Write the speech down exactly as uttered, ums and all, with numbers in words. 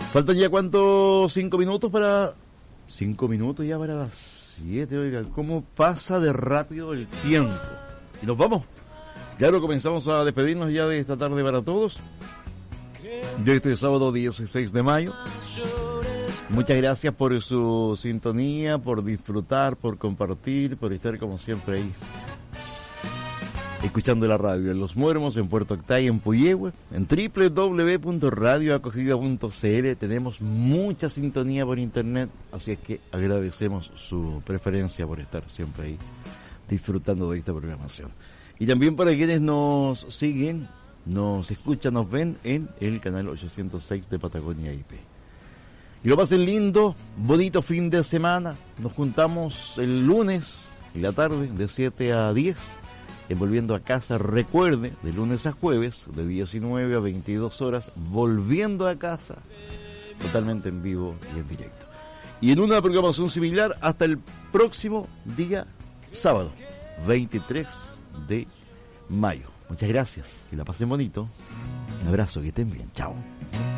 Faltan ya cuántos, cinco minutos para... Cinco minutos ya para las siete, oiga, cómo pasa de rápido el tiempo. Y nos vamos. Claro, comenzamos a despedirnos ya de esta tarde para todos. De este sábado dieciséis de mayo. Muchas gracias por su sintonía, por disfrutar, por compartir, por estar como siempre ahí. Escuchando la radio en Los Muermos, en Puerto Octay, en Puyehue, en doble u doble u doble u punto radio acogida punto c l. Tenemos mucha sintonía por internet, así es que agradecemos su preferencia por estar siempre ahí disfrutando de esta programación. Y también para quienes nos siguen, nos escuchan, nos ven en el canal ochocientos seis de Patagonia I P. Y lo pasen lindo, bonito fin de semana. Nos juntamos el lunes en la tarde de siete a diez. En Volviendo a Casa, recuerde, de lunes a jueves, de diecinueve a veintidós horas, Volviendo a Casa, totalmente en vivo y en directo. Y en una programación similar hasta el próximo día sábado, veintitrés de mayo. Muchas gracias, que la pasen bonito. Un abrazo, que estén bien, chao.